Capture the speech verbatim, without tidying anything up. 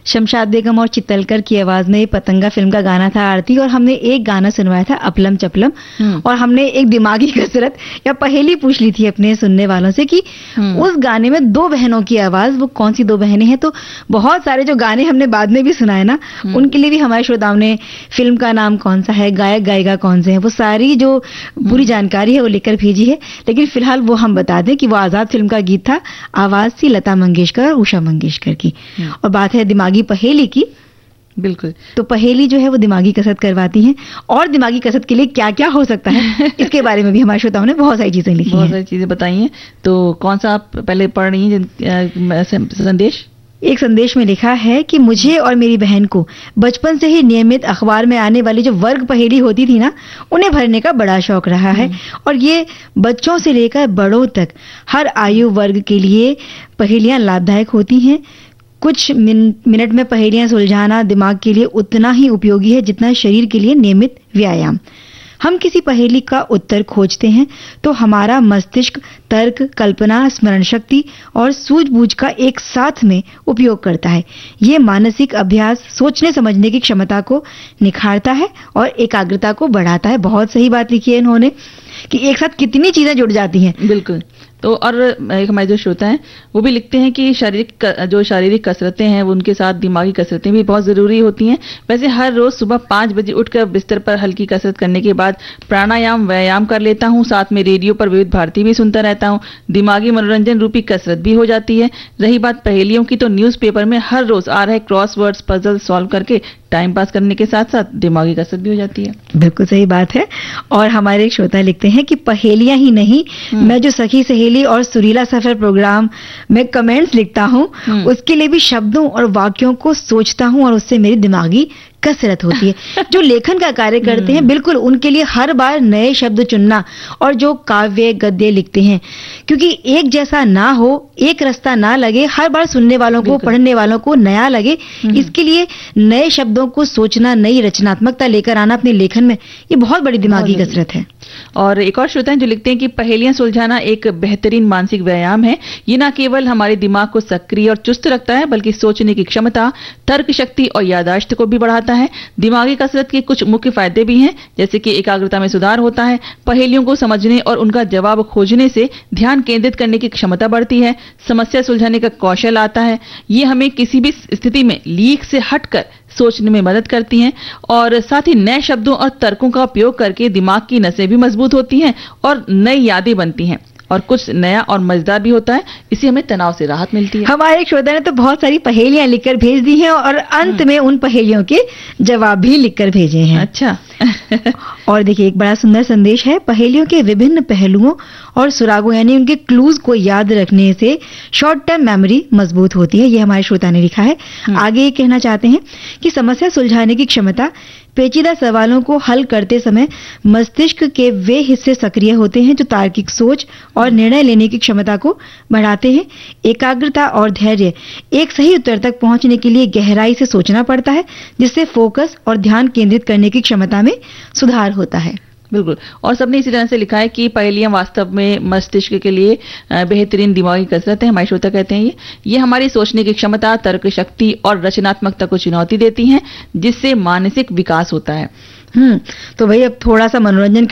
शमशाद बेगम और चित्तलकर की आवाज में पतंगा फिल्म का गाना था आरती, और हमने एक गाना सुनवाया था अपलम चपलम, और हमने एक दिमागी कसरत या पहेली पूछ ली थी अपने सुनने वालों से कि उस गाने में दो बहनों की आवाज, वो कौन सी दो बहनें हैं। तो बहुत सारे जो गाने हमने बाद में भी सुनाए ना, उनके लिए भी हमारे श्रोताओं ने फिल्म का नाम कौन सा है, गायक गायिका कौन से हैं, वो सारी जो पूरी जानकारी है वो लिखकर भेजी है। लेकिन फिलहाल वो हम बता दें कि वो आजाद फिल्म का गीत था, आवाज थी लता मंगेशकर और उषा मंगेशकर की। और बात है दिमागी पहेली की। बिल्कुल, तो पहेली जो है वो दिमागी कसरत करवाती हैं, और दिमागी कसरत के लिए क्या क्या हो सकता है इसके बारे में भी हमारे श्रोताओं ने बहुत सारी चीजें लिखी हैं, बहुत सारी चीजें बताई हैं। तो कौन सा आप पहले पढ़ रही हैं संदेश? एक संदेश में लिखा है कि मुझे और मेरी बहन को बचपन से ही नियमित अखबार में आने वाली जो वर्ग पहेली होती थी ना, उन्हें भरने का बड़ा शौक रहा है, और ये बच्चों से लेकर बड़ों तक हर आयु वर्ग के लिए पहेलियां लाभदायक होती हैं। कुछ मिन, मिनट में पहेलियां सुलझाना दिमाग के लिए उतना ही उपयोगी है जितना शरीर के लिए नियमित व्यायाम। हम किसी पहेली का उत्तर खोजते हैं तो हमारा मस्तिष्क तर्क, कल्पना, स्मरण शक्ति और सूझबूझ का एक साथ में उपयोग करता है। ये मानसिक अभ्यास सोचने समझने की क्षमता को निखारता है और एकाग्रता को बढ़ाता है। बहुत सही बात लिखी है इन्होंने कि एक साथ कितनी चीजें जुड़ जाती हैं। बिल्कुल। तो और एक हमारे जो श्रोता हैं वो भी लिखते हैं कि शारीरिक जो शारीरिक कसरतें हैं उनके साथ दिमागी कसरतें भी बहुत जरूरी होती हैं। वैसे हर रोज सुबह पाँच बजे उठकर बिस्तर पर हल्की कसरत करने के बाद प्राणायाम व्यायाम कर लेता हूँ, साथ में रेडियो पर विविध भारती भी सुनता रहता हूँ। दिमागी मनोरंजन रूपी कसरत भी हो जाती है। रही बात पहेलियों की, तो न्यूज़पेपर में हर रोज आ रहे क्रॉसवर्ड्स पजल सॉल्व करके टाइम पास करने के साथ साथ दिमागी कसरत भी हो जाती है। बिल्कुल सही बात है। और हमारे एक श्रोता लिखते हैं कि पहेलियां ही नहीं, मैं जो सखी सहेली और सुरीला सफर प्रोग्राम में कमेंट्स लिखता हूं, उसके लिए भी शब्दों और वाक्यों को सोचता हूं और उससे मेरी दिमागी कसरत होती है। जो लेखन का कार्य करते हैं, बिल्कुल उनके लिए हर बार नए शब्द चुनना, और जो काव्य गद्य लिखते हैं, क्योंकि एक जैसा ना हो, एक रास्ता ना लगे, हर बार सुनने वालों को, पढ़ने वालों को नया लगे, इसके लिए नए शब्दों को सोचना, नई रचनात्मकता लेकर आना अपने लेखन में, ये बहुत बड़ी दिमागी कसरत है। और एक और श्रोता हैं जो लिखते हैं कि पहेलियां सुलझाना एक बेहतरीन मानसिक व्यायाम है। ये न केवल हमारे दिमाग को सक्रिय और चुस्त रखता है, बल्कि सोचने की क्षमता, तर्क शक्ति और याददाश्त को भी बढ़ाता है। दिमागी कसरत के कुछ मुख्य फायदे भी हैं, जैसे कि एकाग्रता में सुधार होता है, पहेलियों को समझने और उनका जवाब खोजने से ध्यान केंद्रित करने की क्षमता बढ़ती है, समस्या सुलझाने का कौशल आता है। ये हमें किसी भी स्थिति में लीक से हटकर सोचने में मदद करती हैं, और साथ ही नए शब्दों और तर्कों का उपयोग करके दिमाग की नसें भी मजबूत होती हैं और नई यादें बनती हैं, और कुछ नया और मजेदार भी होता है। इसी हमें तनाव से राहत मिलती है। हमारे एक श्रोता ने तो बहुत सारी पहेलियां लिखकर भेज दी हैं, और अंत में उन पहेलियों के जवाब भी लिखकर भेजे हैं। अच्छा। और देखिए एक बड़ा सुंदर संदेश है। पहेलियों के विभिन्न पहलुओं और सुरागों यानी उनके क्लूज को याद रखने से शॉर्ट टर्म मेमोरी मजबूत होती है। ये हमारे श्रोता ने लिखा है। आगे ये कहना चाहते हैं कि समस्या सुलझाने की क्षमता, पेचीदा सवालों को हल करते समय मस्तिष्क के वे हिस्से सक्रिय होते हैं जो तार्किक सोच और निर्णय लेने की क्षमता को बढ़ाते हैं। एकाग्रता और धैर्य, एक सही उत्तर तक पहुंचने के लिए गहराई से सोचना पड़ता है, जिससे फोकस और ध्यान केंद्रित करने की क्षमता में सुधार होता है। बिल्कुल। और सबने इसी तरह से लिखा है कि पहेलियां वास्तव में मस्तिष्क के लिए बेहतरीन दिमागी कसरत है। हमारे श्रोता कहते हैं ये ये हमारी सोचने की क्षमता, तर्क शक्ति और रचनात्मकता को चुनौती देती हैं, जिससे मानसिक विकास होता है। हम्म तो भाई अब थोड़ा सा मनोरंजन